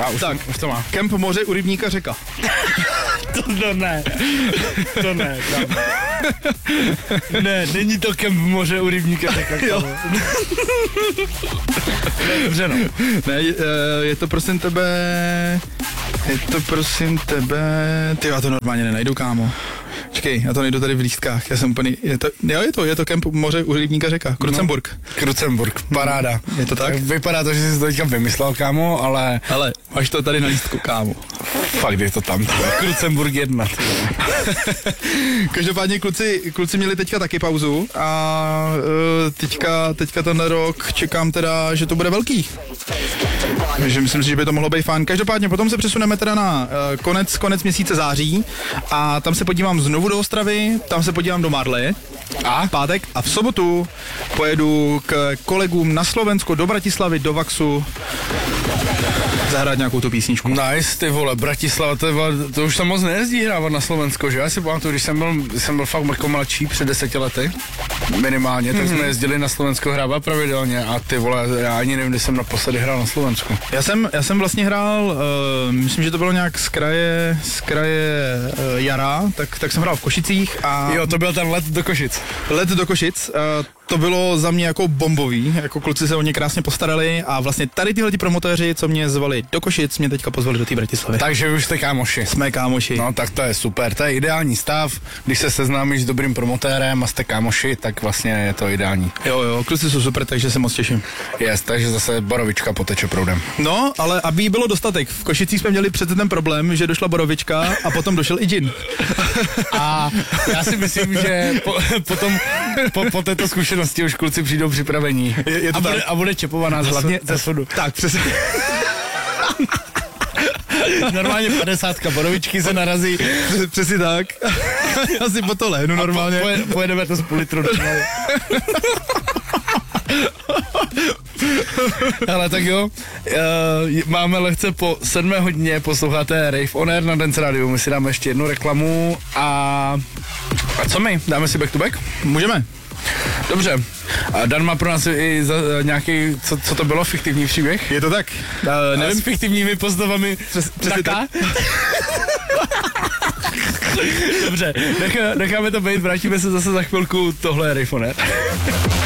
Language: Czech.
A už to má. Kemp moře u rybníka řeka. To ne. Ne, není to kemp moře u rybníka řeka. Dobře, no. Ne, je to prosím tebe... Ty, já to normálně nenajdu, kámo. Počkej, já to najdu tady v lístkách, já jsem úplně... Je to kemp moře u rybníka řeka, Krucemburk. No, Krucemburk, paráda. Je to tak? Vypadá to, že jsi to teďka vymyslel, kámo, ale... Ale máš to tady na lístku, kámo. Fakt je to tam, Krucemburk 1. Každopádně kluci měli teďka taky pauzu a teďka ten rok čekám teda, že to bude velký. Takže myslím si, že by to mohlo být fajn. Každopádně potom se přesuneme teda na konec měsíce září a tam se podívám znovu do Ostravy, tam se podívám do Marle a pátek a v sobotu pojedu k kolegům na Slovensko, do Bratislavy, do Vaxu zahrát nějakou tu písničku. Nice, ty vole, Bratislava, to už tam moc nejezdí hrávat na Slovensko, že? Já si pamatuju, když jsem byl fakt jako mladší, před 10 lety, minimálně, tak jsme jezdili na Slovensko hrávat pravidelně a ty vole, já ani nevím, kdy jsem naposledy hrál na Slovensku. Já jsem vlastně hrál, myslím, že to bylo nějak z kraje jara, tak jsem hrál v Košicích a... Jo, to byl ten let do Košic. Let do Košic, to bylo za mě jako bombový, jako kluci se o ně krásně postarali a vlastně tady tyhle promotéři, co mě zvali do Košic, mě teďka pozvali do té Bratislavy. Takže už jste kámoši. Jsme kámoši. No tak to je super, to je ideální stav, když se seznámíš s dobrým promotérem a jste kámoši, tak vlastně je to ideální. Jo, kluci jsou super, takže se moc těším. Takže zase borovička poteče proudem. No, ale aby jí bylo dostatek, v Košicích jsme měli přece ten problém, že došla borovička a potom došel i džin. A já si myslím, že potom po této zkušenosti už kluci přijdou připravení. A bude čepovaná hlavně ze sodu. Tak, přesně. Normálně 50 borovičky se narazí. Přesně tak. Já si po to lehnu normálně. Pojedeme to z půl litru. Ale tak jo, máme lehce po 7 hodině, posloucháte Rave On Air na Dance Radio, my si dáme ještě jednu reklamu a co my? Dáme si back to back? Můžeme. Dobře. A Dan má pro nás i nějaký, co to bylo, fiktivní příběh? Je to tak. Nevím. S fiktivními postavami. Přesně tak. Dobře, necháme to být, vrátíme se zase za chvilku, tohle je Rave On Air.